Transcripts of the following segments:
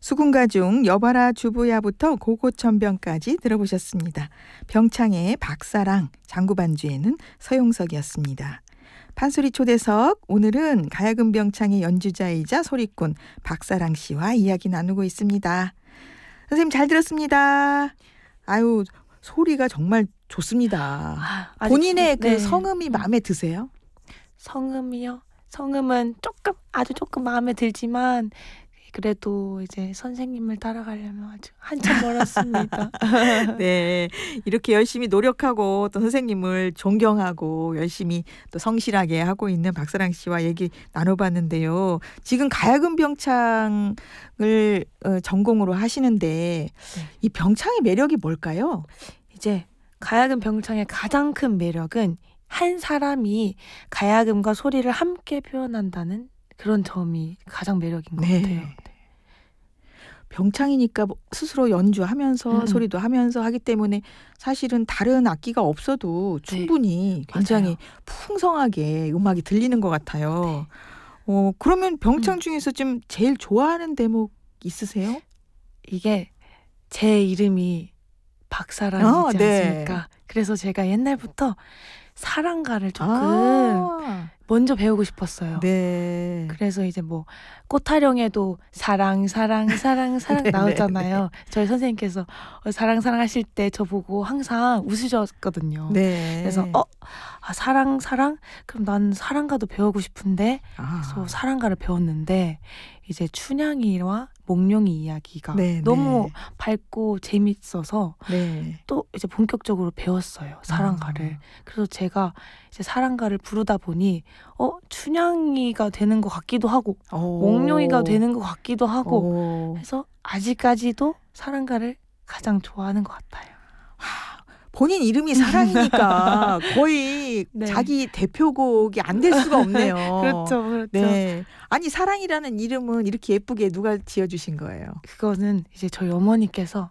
수군가 중 여봐라 주부야부터 고고천병까지 들어보셨습니다. 병창의 박사랑, 장구반주에는 서용석이었습니다. 판소리 초대석, 오늘은 가야금병창의 연주자이자 소리꾼 박사랑 씨와 이야기 나누고 있습니다. 선생님 잘 들었습니다. 아유, 소리가 정말 좋습니다. 본인의 그 성음이 마음에 드세요? 성음이요? 성음은 아주 조금 마음에 들지만 그래도 이제 선생님을 따라가려면 아주 한참 멀었습니다. 네, 이렇게 열심히 노력하고 또 선생님을 존경하고 열심히 또 성실하게 하고 있는 박사랑 씨와 얘기 나눠봤는데요. 지금 가야금 병창을 전공으로 하시는데 이 병창의 매력이 뭘까요? 이제 가야금 병창의 가장 큰 매력은 한 사람이 가야금과 소리를 함께 표현한다는 그런 점이 가장 매력인 것 같아요. 병창이니까 스스로 연주하면서 소리도 하면서 하기 때문에 사실은 다른 악기가 없어도 충분히 굉장히 풍성하게 음악이 들리는 것 같아요. 그러면 병창 중에서 좀 제일 좋아하는 대목 있으세요? 이게 제 이름이 박사랑이지 않습니까? 그래서 제가 옛날부터 사랑가를 조금 먼저 배우고 싶었어요. 네. 그래서 이제 뭐 꽃타령에도 사랑 나오잖아요. 저희 선생님께서 사랑 하실 때 저보고 항상 웃으셨거든요. 그래서 사랑 그럼 난 사랑가도 배우고 싶은데 그래서 사랑가를 배웠는데 이제 춘향이와 몽룡이 이야기가 너무 밝고 재밌어서 또 이제 본격적으로 배웠어요. 사랑가를. 그래서 제가 이제 사랑가를 부르다 보니 춘향이가 되는 것 같기도 하고 몽룡이가 되는 것 같기도 하고 해서 아직까지도 사랑가를 가장 좋아하는 것 같아요. 본인 이름이 사랑이니까 거의 자기 대표곡이 안 될 수가 없네요. 그렇죠. 네. 아니, 사랑이라는 이름은 이렇게 예쁘게 누가 지어주신 거예요? 그거는 이제 저희 어머니께서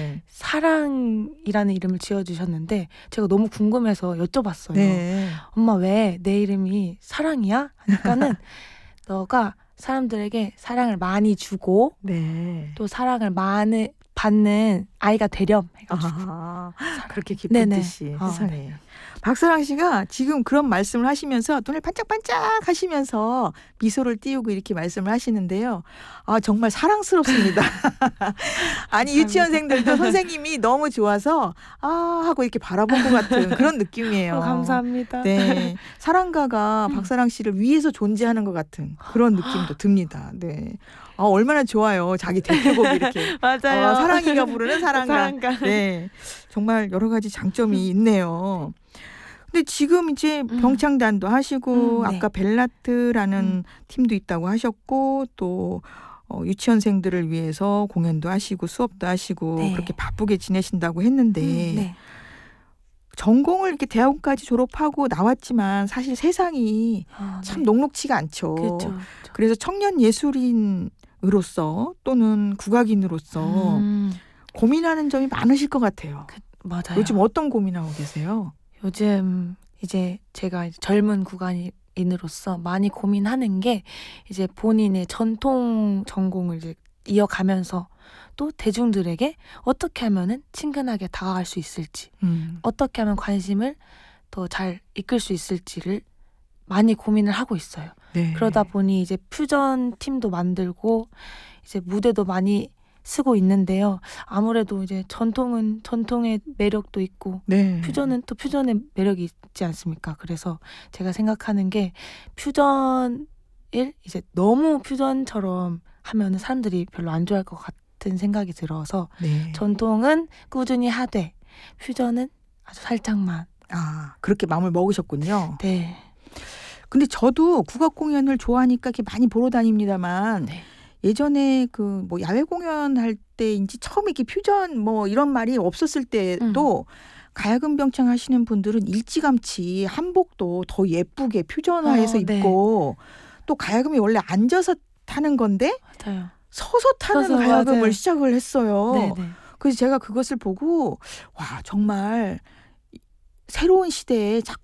사랑이라는 이름을 지어주셨는데 제가 너무 궁금해서 여쭤봤어요. 엄마, 왜 내 이름이 사랑이야? 하니까는 너가 사람들에게 사랑을 많이 주고 또 사랑을 많이 받는 아이가 되렴 해가지고 그렇게 기쁜 뜻이 세상에. 박사랑 씨가 지금 그런 말씀을 하시면서 눈을 반짝반짝 하시면서 미소를 띄우고 이렇게 말씀을 하시는데요. 정말 사랑스럽습니다. 아니, 유치원생들도 선생님이 너무 좋아서 하고 이렇게 바라본 것 같은 그런 느낌이에요. 감사합니다. 네, 사랑가가 박사랑 씨를 위해서 존재하는 것 같은 그런 느낌도 듭니다. 네. 얼마나 좋아요. 자기 대표곡이 이렇게. 맞아요. 사랑이가 부르는 사랑가. 네. 정말 여러 가지 장점이 있네요. 근데 지금 이제 병창단도 하시고 아까 벨라트라는 팀도 있다고 하셨고 또 유치원생들을 위해서 공연도 하시고 수업도 하시고 그렇게 바쁘게 지내신다고 했는데 전공을 이렇게 대학원까지 졸업하고 나왔지만 사실 세상이 참 녹록치가 않죠. 그렇죠. 그래서 청년 예술인으로서 또는 국악인으로서 고민하는 점이 많으실 것 같아요. 맞아요. 요즘 어떤 고민하고 계세요? 요즘 이제 제가 젊은 국악인으로서 많이 고민하는 게 이제 본인의 전통 전공을 이제 이어가면서 또 대중들에게 어떻게 하면은 친근하게 다가갈 수 있을지, 어떻게 하면 관심을 더 잘 이끌 수 있을지를 많이 고민을 하고 있어요. 그러다 보니 이제 퓨전 팀도 만들고 이제 무대도 많이 쓰고 있는데요. 아무래도 이제 전통은 전통의 매력도 있고 퓨전은 또 퓨전의 매력이 있지 않습니까? 그래서 제가 생각하는 게 퓨전을 이제 너무 퓨전처럼 하면은 사람들이 별로 안 좋아할 것 같은 생각이 들어서 전통은 꾸준히 하되 퓨전은 아주 살짝만. 그렇게 마음을 먹으셨군요. 네. 근데 저도 국악 공연을 좋아하니까 이렇게 많이 보러 다닙니다만 예전에 그 뭐 야외 공연할 때인지 처음에 이렇게 퓨전 뭐 이런 말이 없었을 때도 가야금 병창 하시는 분들은 일찌감치 한복도 더 예쁘게 퓨전화해서 입고 또 가야금이 원래 앉아서 타는 건데 서서 타는 가야금을 시작을 했어요. 그래서 제가 그것을 보고 와, 정말 새로운 시대에